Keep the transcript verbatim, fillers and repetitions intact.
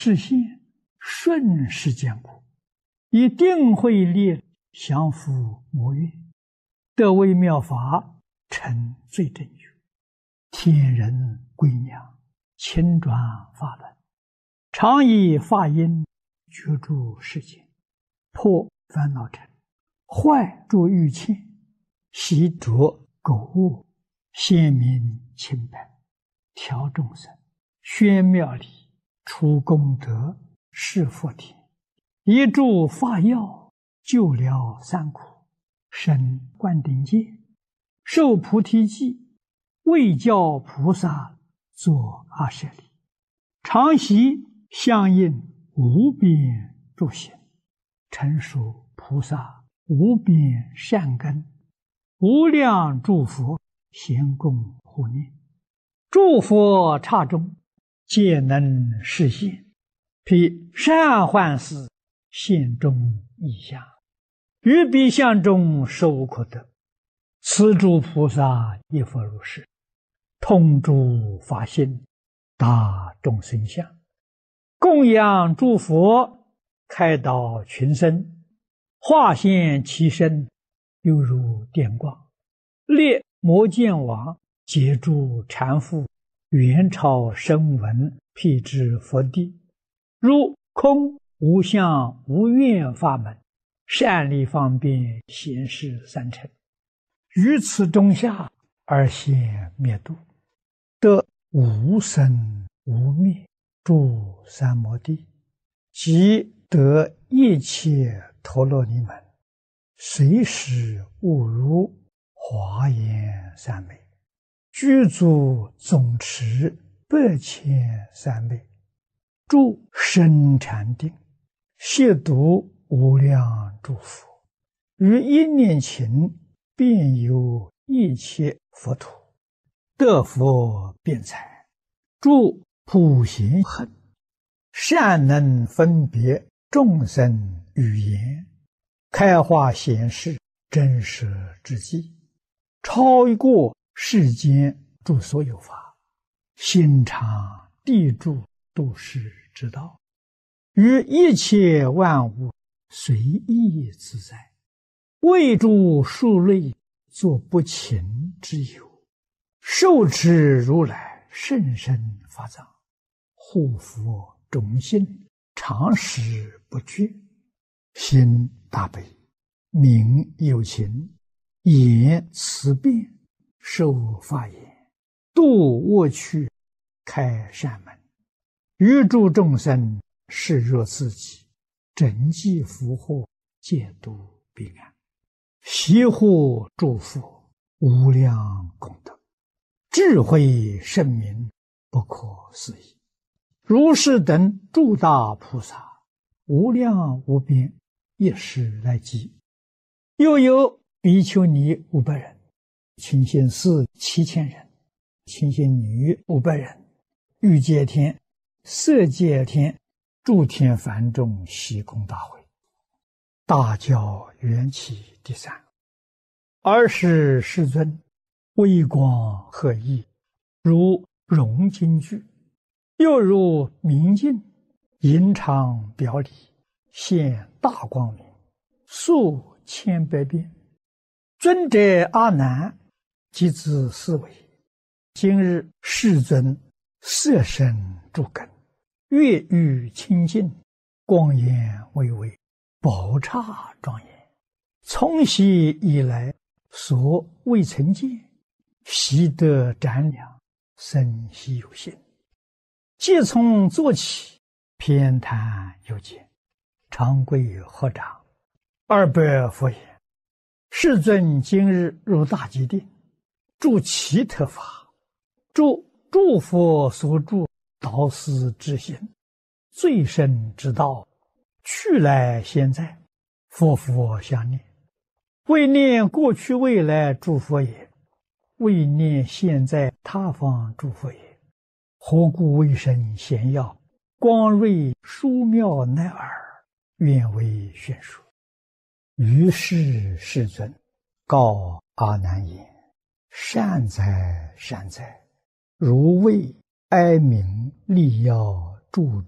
实现顺时坚固，一定会立降伏魔怨，得为妙法，成最正觉，天人归娘，轻转法轮，常以法音觉住世间，破烦恼尘，坏诸欲嗔，习着垢恶，显明清白，调众生，宣妙理，除功德，是福田，一助法药，救了三苦，生灌顶戒，受菩提记，为教菩萨作阿舍利，常习相应无边诸行，成熟菩萨无边善根，无量诸佛咸供护念，诸佛刹中皆能实现，披善幻事现中异相，于彼相中实无可得。此诸菩萨亦复如是，通诸法性，达众生相，供养诸佛，开导群生，化现其身，犹如电光，列摩见王，截住禅父，元朝声闻，辟支佛地，如空无相无愿法门，善利方便显示三乘，于此中下而现灭度，得无生无灭诸三摩地，即得一切陀罗尼门，随时悟入华严三昧，具足总持百千三昧，住深禅定，亵渎无量诸佛，于一念勤遍游一切佛土，得佛辩才，住普贤恨，善能分别众生语言，开化显示真实之际，超过世间诸所有法，心常地住度世之道，于一切万物随意自在，为诸数类作不勤之友，受持如来甚深法藏，护佛忠心，常时不绝，心大悲，名有情，言慈辩，受法言，度恶趣，开善门，于诸众生视若自己，整济福祸，戒度彼岸，习护诸佛，无量功德，智慧圣明，不可思议。如是等诸大菩萨，无量无边，一时来集。又有比丘尼五百人，清心寺七千人，清心女五百人，欲界天、色界天、诸天梵众习功大会，大教缘起第三。尔时世尊微光赫熠，如融金具，又如明镜，银常表里，现大光明，数千百变。尊者阿难即自思维，今日世尊色身诸根，月欲清净，光颜巍巍，宝刹庄严，从昔以来所未曾见，习得瞻量，生希有心。即从坐起，偏袒有见，长跪合掌，二百佛言：世尊今日入大吉定，住其特法，住诸佛所住导师之行，最深之道，去来现在，佛佛相念，为念过去未来诸佛也，为念现在他方诸佛也。何故为身显耀，光瑞殊妙乃尔，愿为宣说。于是世尊告阿难言：善哉善哉，如为哀鸣力要助